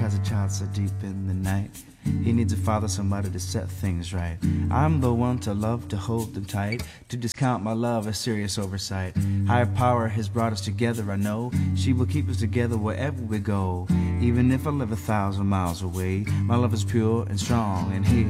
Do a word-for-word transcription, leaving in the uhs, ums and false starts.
has a child so deep in the night. He needs a father, somebody to set things right. I'm the one to love, to hold them tight. To discount my love as serious oversight. Higher power has brought us together, I know. She will keep us together wherever we go. Even if I live a thousand miles away, my love is pure and strong and here